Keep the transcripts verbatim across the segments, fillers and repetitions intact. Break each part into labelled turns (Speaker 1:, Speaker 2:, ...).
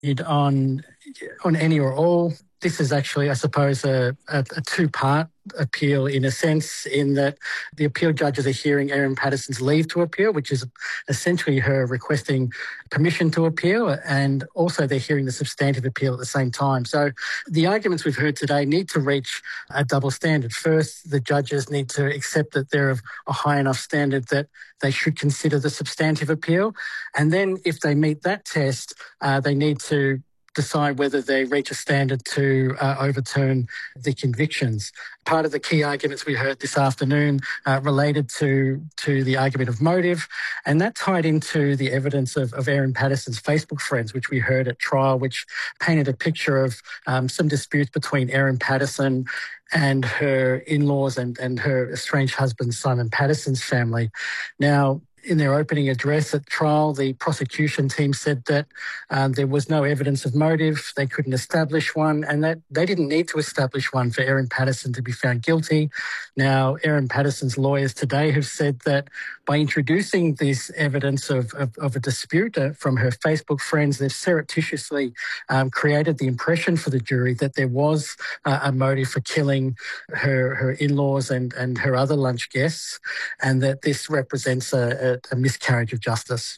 Speaker 1: on on any or all. This is actually, I suppose, a, a, a two-part appeal in a sense, in that the appeal judges are hearing Erin Patterson's leave to appeal, which is essentially her requesting permission to appeal, and also they're hearing the substantive appeal at the same time. So the arguments we've heard today need to reach a double standard. First, the judges need to accept that they're of a high enough standard that they should consider the substantive appeal. And then if they meet that test, uh, they need to decide whether they reach a standard to uh, overturn the convictions. Part of the key arguments we heard this afternoon uh, related to, to the argument of motive, and that tied into the evidence of, of Erin Patterson's Facebook friends, which we heard at trial, which painted a picture of um, some disputes between Erin Patterson and her in-laws and, and her estranged husband, Simon Patterson's family. Now, in their opening address at trial, the prosecution team said that um, there was no evidence of motive, they couldn't establish one, and that they didn't need to establish one for Erin Patterson to be found guilty. Now, Erin Patterson's lawyers today have said that by introducing this evidence of, of, of a dispute uh, from her Facebook friends, they've surreptitiously um, created the impression for the jury that there was uh, a motive for killing her, her in-laws and, and her other lunch guests, and that this represents a, a a miscarriage of justice.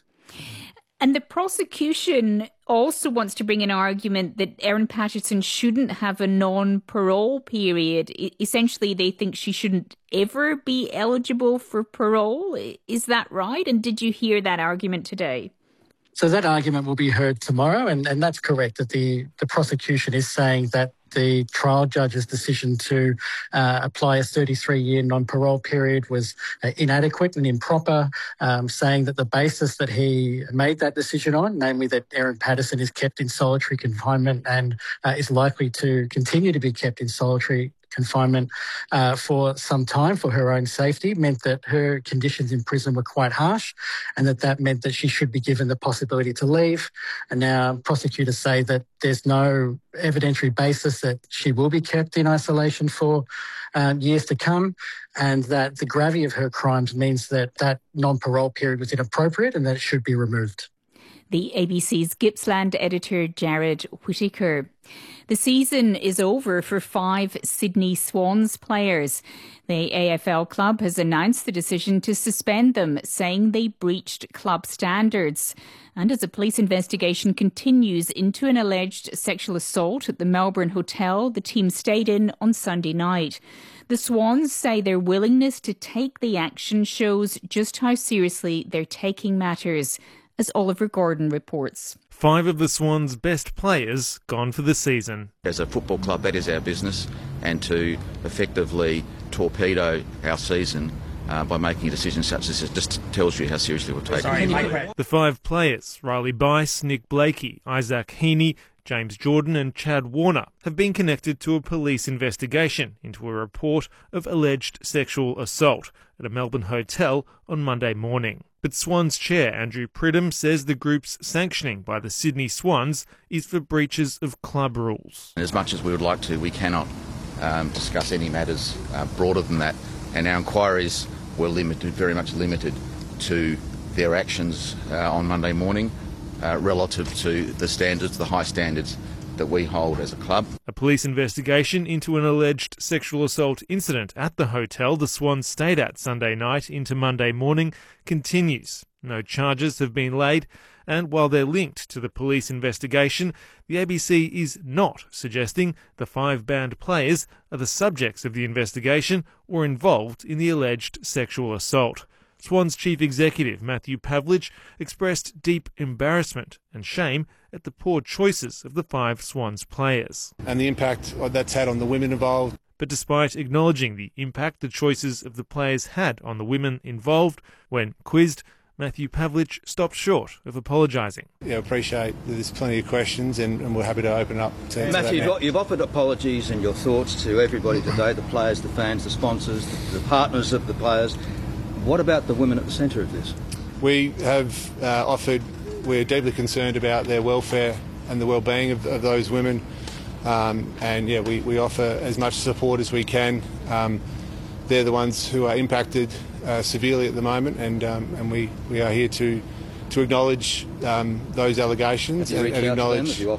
Speaker 2: And the prosecution also wants to bring an argument that Erin Patterson shouldn't have a non-parole period. Essentially, they think she shouldn't ever be eligible for parole. Is that right? And did you hear that argument today?
Speaker 1: So that argument will be heard tomorrow, and, and that's correct, that the, the prosecution is saying that the trial judge's decision to uh, apply a thirty-three year non-parole period was uh, inadequate and improper, um, saying that the basis that he made that decision on, namely that Erin Patterson is kept in solitary confinement and uh, is likely to continue to be kept in solitary confinement uh, for some time for her own safety, meant that her conditions in prison were quite harsh, and that that meant that she should be given the possibility to leave. And now prosecutors say that there's no evidentiary basis that she will be kept in isolation for um, years to come, and that the gravity of her crimes means that that non-parole period was inappropriate and that it should be removed.
Speaker 2: The A B C's Gippsland editor Jared Whittaker. The season is over for five Sydney Swans players. The A F L club has announced the decision to suspend them, saying they breached club standards. And as a police investigation continues into an alleged sexual assault at the Melbourne hotel the team stayed in on Sunday night. The Swans say their willingness to take the action shows just how seriously they're taking matters, as Oliver Gordon reports.
Speaker 3: Five of the Swans' best players gone for the season.
Speaker 4: As a football club, that is our business, and to effectively torpedo our season uh, by making a decision such as this just tells you how seriously we're taking it.
Speaker 3: The five players, Riley Bice, Nick Blakey, Isaac Heaney, James Jordan and Chad Warner, have been connected to a police investigation into a report of alleged sexual assault at a Melbourne hotel on Monday morning. But Swans chair Andrew Pridham says the group's sanctioning by the Sydney Swans is for breaches of club rules.
Speaker 4: As much as we would like to, we cannot um, discuss any matters uh, broader than that, and our inquiries were limited, very much limited to their actions uh, on Monday morning uh, relative to the standards, the high standards that we hold as a club.
Speaker 3: A police investigation into an alleged sexual assault incident at the hotel the Swans stayed at Sunday night into Monday morning continues. No charges have been laid, and while they're linked to the police investigation, the A B C is not suggesting the five banned players are the subjects of the investigation or involved in the alleged sexual assault. Swans chief executive Matthew Pavlich expressed deep embarrassment and shame at the poor choices of the five Swans players.
Speaker 5: And the impact that's had on the women involved.
Speaker 3: But despite acknowledging the impact the choices of the players had on the women involved, when quizzed, Matthew Pavlich stopped short of apologising.
Speaker 5: Yeah, I appreciate that there's plenty of questions, and, and we're happy to open up to answer
Speaker 6: Matthew,
Speaker 5: that now.
Speaker 6: You've offered apologies and your thoughts to everybody today, the players, the fans, the sponsors, the, the partners of the players. What about the women at the centre of this?
Speaker 5: We have uh, offered, we're deeply concerned about their welfare and the well-being of, of those women. Um, and yeah, we, we offer as much support as we can. Um, they're the ones who are impacted uh, severely at the moment, and um, and we, we are here to to acknowledge um, those allegations and, and acknowledge.